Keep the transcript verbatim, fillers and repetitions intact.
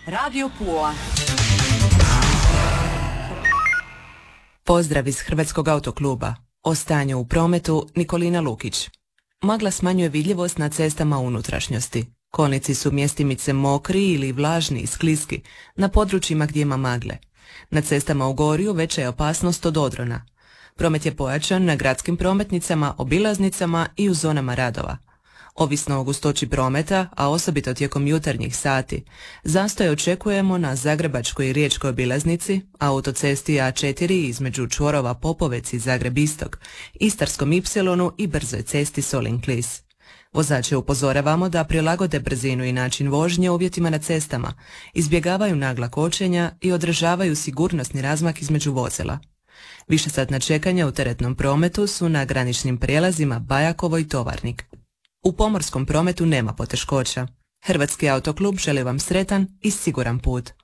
Radio Pula. Pozdrav iz Hrvatskog autokluba. O stanju u prometu Nikolina Lukić. Magla smanjuje vidljivost na cestama unutrašnjosti. Kolnici su mjestimice mokri ili vlažni i skliski na područjima gdje ima magle. Na cestama u Gorju veća je opasnost od odrona. Promet je pojačan na gradskim prometnicama, obilaznicama i u zonama radova. Ovisno o gustoći prometa, a osobito tijekom jutarnjih sati, zastoje očekujemo na Zagrebačkoj i Riječkoj obilaznici, autocesti A četiri između čvorova Popovec i Zagreb-Istok, Istarskom ipsilonu i brzoj cesti Solin-Klis. Vozače upozoravamo da prilagode brzinu i način vožnje uvjetima na cestama, izbjegavaju nagla kočenja i održavaju sigurnosni razmak između vozila. Višesatna čekanja u teretnom prometu su na graničnim prijelazima Bajakovo i Tovarnik. U pomorskom prometu nema poteškoća. Hrvatski autoklub želi vam sretan i siguran put.